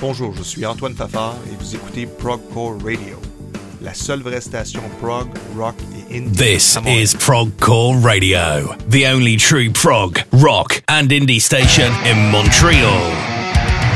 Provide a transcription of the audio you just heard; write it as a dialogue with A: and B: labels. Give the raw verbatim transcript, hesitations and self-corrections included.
A: Bonjour, je suis Antoine Fafard et vous écoutez Progcore Radio, la seule vraie station prog, rock et indie.
B: This is Progcore Radio, the only true prog, rock and indie station in Montreal.